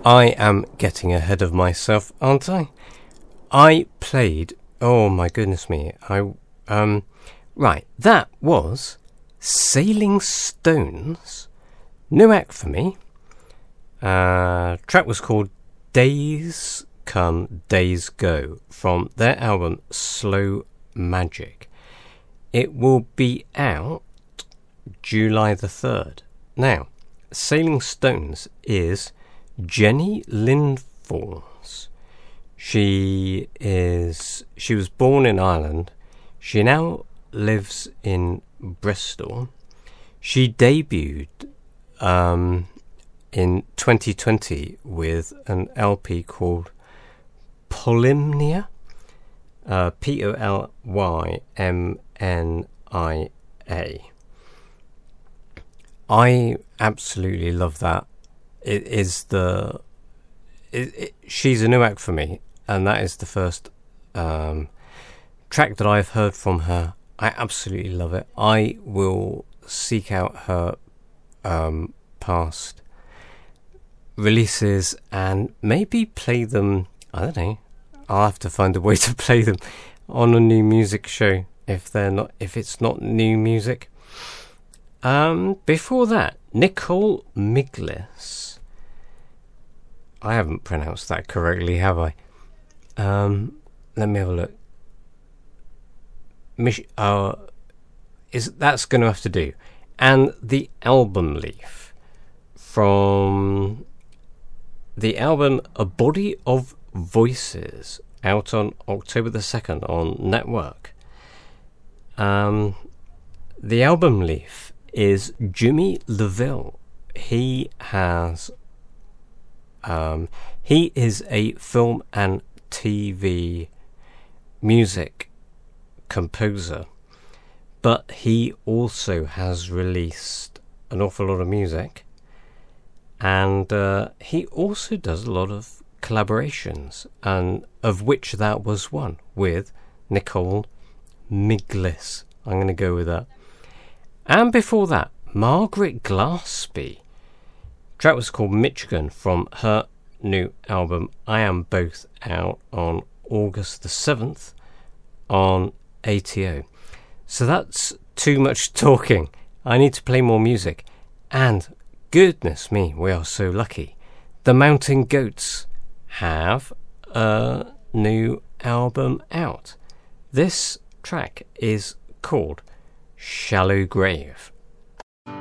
I am getting ahead of myself, aren't I? I played. Oh my goodness me! Right. That was Sailing Stones. New act for me. Track was called Days Come, Days Go from their album Slow Magic. It will be out July the 3rd. Now, Sailing Stones is Jenny Lindfors. She was born in Ireland. She now lives in Bristol. She debuted in 2020 with an LP called Polymnia, Polymmnia. I absolutely love that. She's a new act for me, and that is the first track that I've heard from her. I absolutely love it. I will seek out her past releases and maybe play them. I don't know. I'll have to find a way to play them on a new music show if it's not new music. Before that, Nicole Miglis. I haven't pronounced that correctly, have I? Let me have a look. That's going to have to do. And the album leaf from the album A Body of Voices, out on October the 2nd on Network. The album leaf is Jimmy LaVille. He is a film and TV music composer, but he also has released an awful lot of music, and he also does a lot of collaborations, and of which that was one with Nicole Miglis. I'm going to go with that. And before that, Margaret Glaspie. Track was called Michigan from her new album I Am Both, out on August the 7th on ATO. So that's too much talking. I need to play more music. And goodness me, we are so lucky. The Mountain Goats have a new album out. This track is called Shallow Grave.